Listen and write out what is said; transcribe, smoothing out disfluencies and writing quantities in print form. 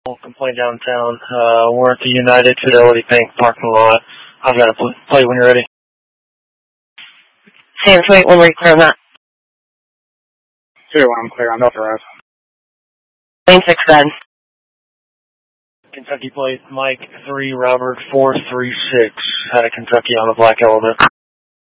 Can play downtown. We're at the United Fidelity Bank parking lot. I've got to play when you're ready. Sam, wait, when we're clear on that. 2, I'm clear. I'm authorized. Lane 6 then. Kentucky plate Mike 3 Robert 436 out of Kentucky on the black element.